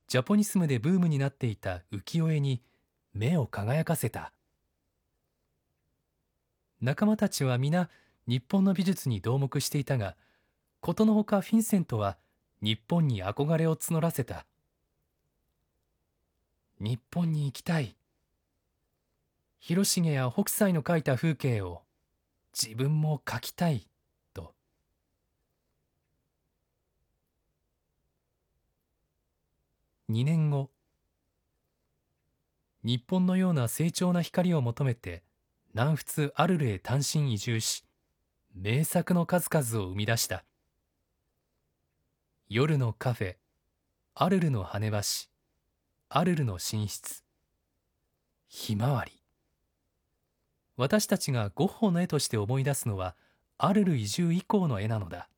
ジャポニスムでブームになっていた浮世絵に目を輝かせた。仲間たちは皆日本の美術に同目していたが、ことのほかフィンセントは日本に憧れを募らせた。日本に行きたい。広重や北斎の描いた風景を自分も描きたいと。2年後、日本のような清澄な光を求めて南仏アルルへ単身移住し、名作の数々を生み出した。夜のカフェ、アルルの羽橋、アルルの寝室、ひまわり。私たちがゴッホの絵として思い出すのはアルル移住以降の絵なのだ。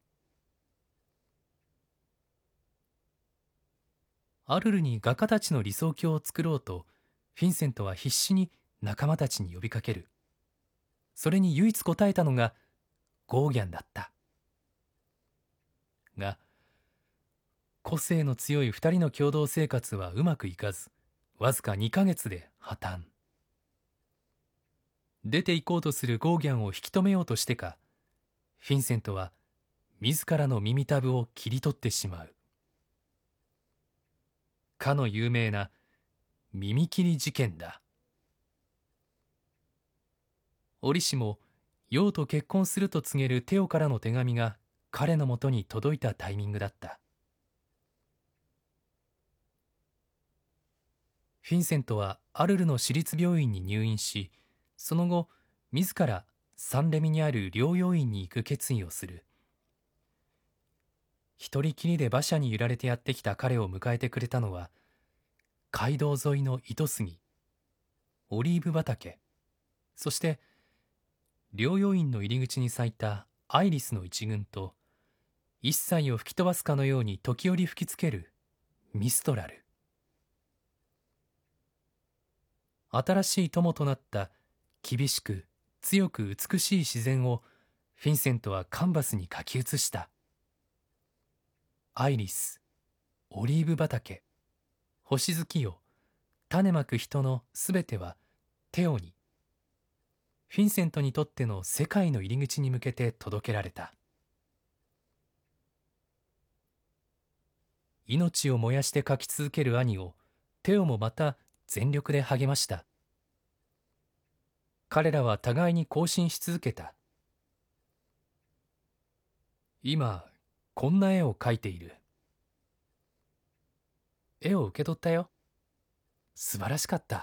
アルルに画家たちの理想郷を作ろうと、フィンセントは必死に仲間たちに呼びかける。それに唯一答えたのがゴーギャンだった。が、個性の強い二人の共同生活はうまくいかず、わずか2ヶ月で破綻。出て行こうとするゴーギャンを引き止めようとしてか、フィンセントは自らの耳たぶを切り取ってしまう。かの有名な耳切り事件だ。折しも陽と結婚すると告げるテオからの手紙が彼のもとに届いたタイミングだった。フィンセントはアルルの私立病院に入院し、その後自らサンレミにある療養院に行く決意をする。一人きりで馬車に揺られてやってきた彼を迎えてくれたのは、街道沿いの糸杉、オリーブ畑、そして療養院の入り口に咲いたアイリスの一群と、一切を吹き飛ばすかのように時折吹きつけるミストラル。新しい友となった厳しく強く美しい自然をフィンセントはカンバスに書き写した。アイリス、オリーブ畑、星月夜、種まく人のすべてはテオに、フィンセントにとっての世界の入り口に向けて届けられた。命を燃やして書き続ける兄をテオもまた全力で励ました。彼らは互いに交信し続けた。今、こんな絵を描いている。絵を受け取ったよ。素晴らしかった。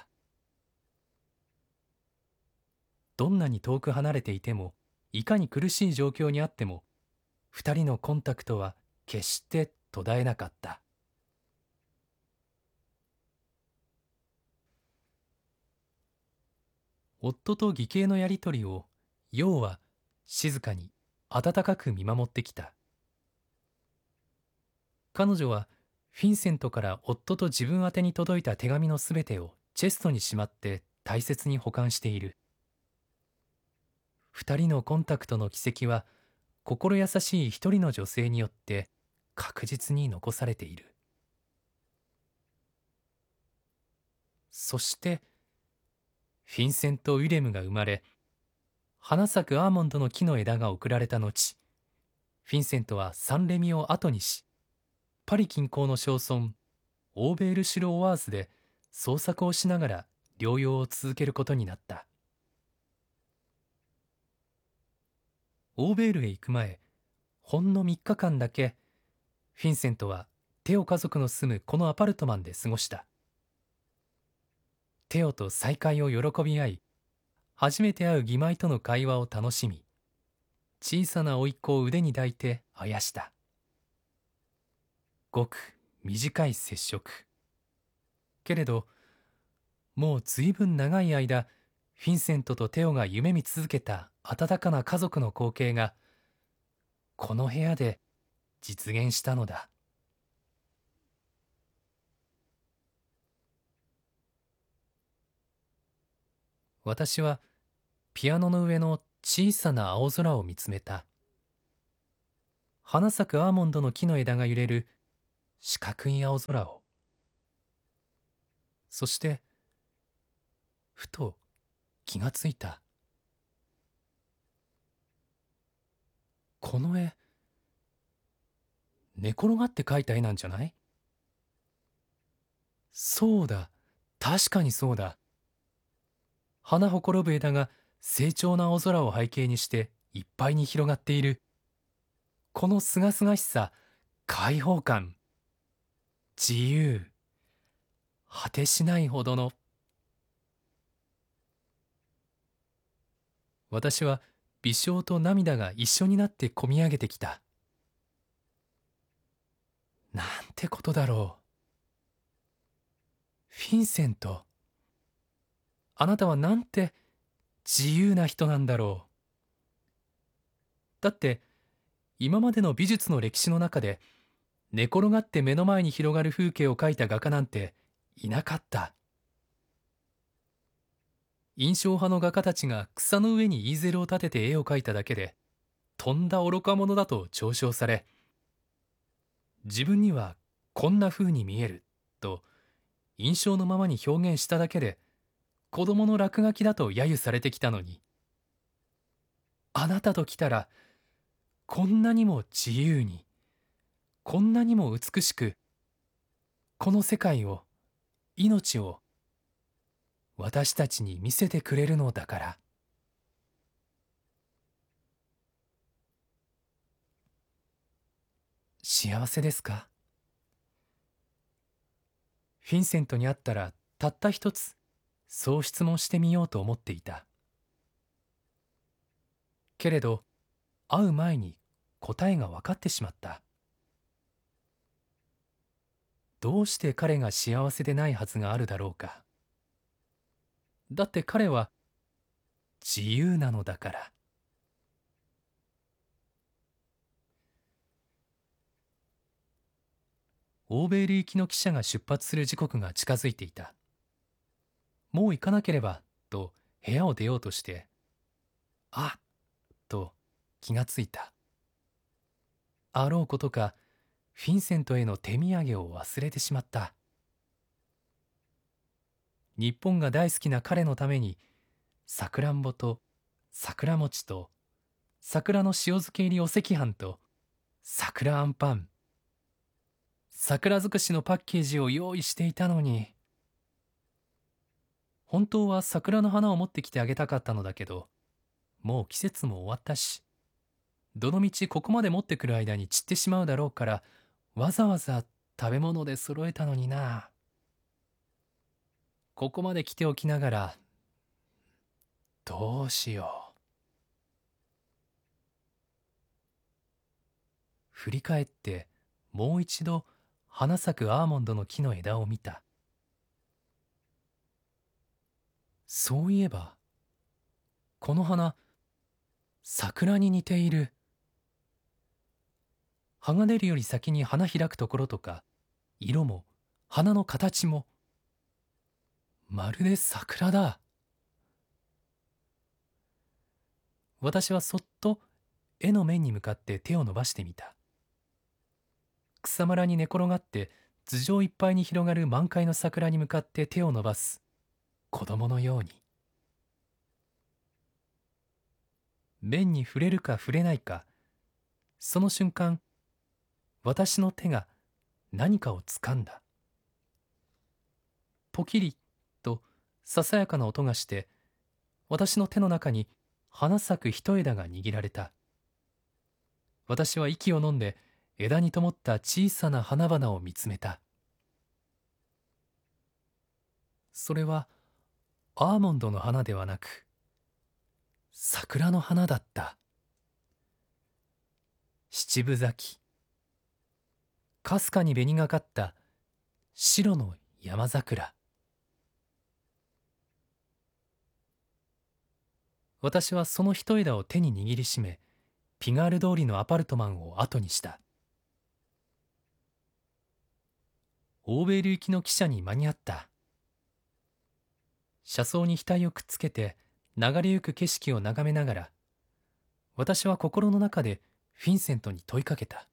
どんなに遠く離れていても、いかに苦しい状況にあっても、二人のコンタクトは決して途絶えなかった。夫と義兄のやりとりを、陽は静かに温かく見守ってきた。彼女はフィンセントから夫と自分宛てに届いた手紙のすべてをチェストにしまって大切に保管している。二人のコンタクトの軌跡は、心優しい一人の女性によって確実に残されている。そしてフィンセント・ウィレムが生まれ、花咲くアーモンドの木の枝が送られた後、フィンセントはサンレミを後にし、パリ近郊の庄村オーベールシュローワーズで創作をしながら療養を続けることになった。オーベールへ行く前、ほんの3日間だけフィンセントはテオ家族の住むこのアパルトマンで過ごした。テオと再会を喜び合い、初めて会う義妹との会話を楽しみ、小さな甥っ子を腕に抱いてあやした。ごく短い接触。けれど、もうずいぶん長い間、フィンセントとテオが夢見続けた温かな家族の光景が、この部屋で実現したのだ。私はピアノの上の小さな青空を見つめた。花咲くアーモンドの木の枝が揺れる四角い青空を。 そしてふと気がついた。この絵、寝転がって描いた絵なんじゃない？そうだ、確かにそうだ。花ほころぶ枝が清澄な青空を背景にしていっぱいに広がっている。この清々しさ、開放感、自由、果てしないほどの。私は微笑と涙が一緒になってこみ上げてきた。なんてことだろう。フィンセント、あなたはなんて自由な人なんだろう。だって今までの美術の歴史の中で寝転がって目の前に広がる風景を描いた画家なんていなかった。印象派の画家たちが草の上にイーゼルを立てて絵を描いただけでとんだ愚か者だと嘲笑され、自分にはこんな風に見えると印象のままに表現しただけで子供の落書きだと揶揄されてきたのに、あなたと来たらこんなにも自由に、こんなにも美しく、この世界を、命を私たちに見せてくれるのだから。幸せですか？フィンセントに会ったらたった一つそう質問してみようと思っていた。けれど会う前に答えが分かってしまった。どうして彼が幸せでないはずがあるだろうか。だって彼は自由なのだから。オーベール行きの汽車が出発する時刻が近づいていた。もう行かなければと部屋を出ようとして、あっと気がついた。あろうことかフィンセントへの手土産を忘れてしまった。日本が大好きな彼のためにさくらんぼと桜餅と桜の塩漬け入りお赤飯と桜あんパン、桜尽くしのパッケージを用意していたのに。本当は桜の花を持ってきてあげたかったのだけど、もう季節も終わったし、どのみちここまで持ってくる間に散ってしまうだろうから、わざわざ食べ物で揃えたのにな。ここまで来ておきながら、どうしよう。振り返ってもう一度花咲くアーモンドの木の枝を見た。そういえばこの花、桜に似ている。葉が出るより先に花開くところとか、色も花の形もまるで桜だ。私はそっと絵の面に向かって手を伸ばしてみた。草むらに寝転がって頭上いっぱいに広がる満開の桜に向かって手を伸ばす子供のように。面に触れるか触れないか、その瞬間私の手が何かをつかんだ。ポキリとささやかな音がして、私の手の中に花咲く一枝が握られた。私は息を飲んで枝に灯った小さな花々を見つめた。それはアーモンドの花ではなく、桜の花だった。七分咲き、かすかに紅がかった白の山桜。私はその一枝を手に握りしめ、ピガール通りのアパルトマンを後にした。オーベール行きの汽車に間に合った。車窓に額をくっつけて流れゆく景色を眺めながら、私は心の中でフィンセントに問いかけた。